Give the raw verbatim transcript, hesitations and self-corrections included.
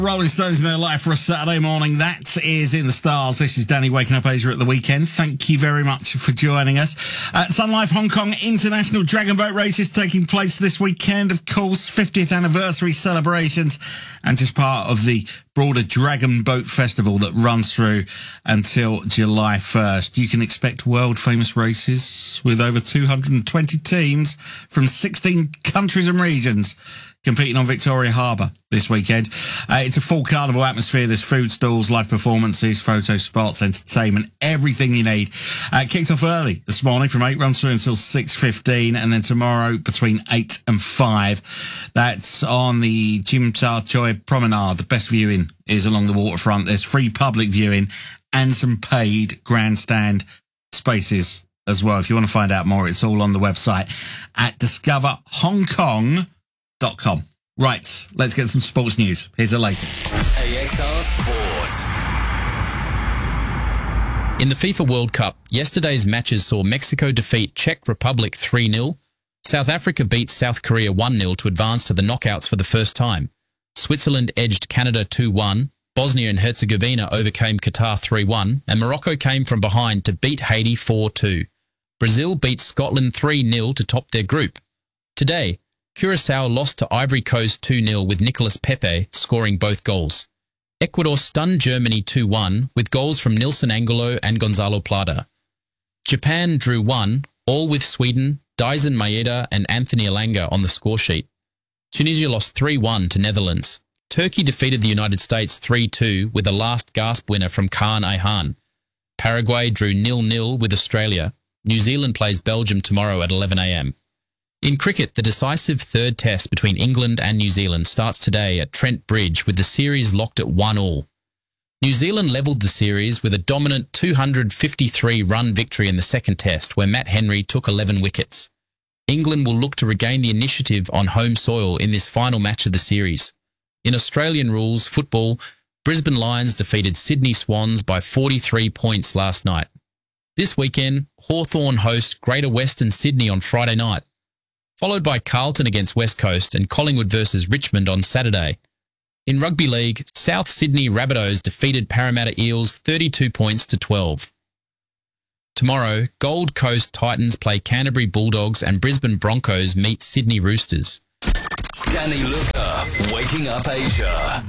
Rolling Stones in their life for a Saturday morning. That is In the Stars. This is Danny waking up Asia at the weekend. Thank you very much for joining us. Uh, Sun Life Hong Kong International Dragon Boat Race is taking place this weekend. Of course, fiftieth anniversary celebrations and just part of the broader Dragon Boat Festival that runs through until July first. You can expect world-famous races with over two hundred twenty teams from sixteen countries and regions competing on Victoria Harbour this weekend. Uh, it's a full carnival atmosphere. There's food stalls, live performances, photo spots, entertainment, everything you need. Uh, kicked off early this morning from eight, runs through until six fifteen, and then tomorrow between eight and five. That's on the Chim Cha Choi Promenade. The best viewing is along the waterfront. There's free public viewing and some paid grandstand spaces as well. If you want to find out more, it's all on the website at discover hong kong dot com. Right, let's get some sports news. Here's the latest. A X R Sport. In the FIFA World Cup, yesterday's matches saw Mexico defeat Czech Republic three nil, South Africa beat South Korea one nil to advance to the knockouts for the first time, Switzerland edged Canada two one, Bosnia and Herzegovina overcame Qatar three one, and Morocco came from behind to beat Haiti four two. Brazil beat Scotland three nil to top their group. Today, Curaçao lost to Ivory Coast two nil with Nicolas Pepe scoring both goals. Ecuador stunned Germany two one with goals from Nilson Angelo and Gonzalo Plata. Japan drew one, all with Sweden, Daisen Maeda and Anthony Elanga on the scoresheet. Tunisia lost three one to Netherlands. Turkey defeated the United States three two with a last gasp winner from Kaan Ayhan. Paraguay drew nil nil with Australia. New Zealand plays Belgium tomorrow at eleven a m. In cricket, the decisive third test between England and New Zealand starts today at Trent Bridge with the series locked at one all. New Zealand levelled the series with a dominant two hundred fifty-three run victory in the second test where Matt Henry took eleven wickets. England will look to regain the initiative on home soil in this final match of the series. In Australian rules football, Brisbane Lions defeated Sydney Swans by forty-three points last night. This weekend, Hawthorn host Greater Western Sydney on Friday night, followed by Carlton against West Coast and Collingwood versus Richmond on Saturday. In rugby league, South Sydney Rabbitohs defeated Parramatta Eels thirty-two points to twelve. Tomorrow, Gold Coast Titans play Canterbury Bulldogs and Brisbane Broncos meet Sydney Roosters. Danny Luca, waking up Asia.